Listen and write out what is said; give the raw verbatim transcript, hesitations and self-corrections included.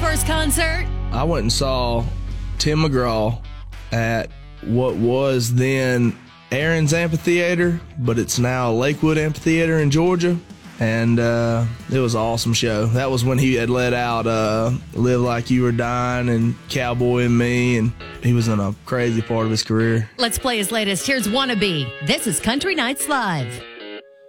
first concert? I went and saw Tim McGraw at what was then Aaron's Amphitheater, but it's now Lakewood Amphitheater in Georgia. And uh, it was an awesome show. That was when he had let out uh, Live Like You Were Dying and Cowboy and Me, and he was in a crazy part of his career. Let's play his latest. Here's Wannabe. This is Country Nights Live.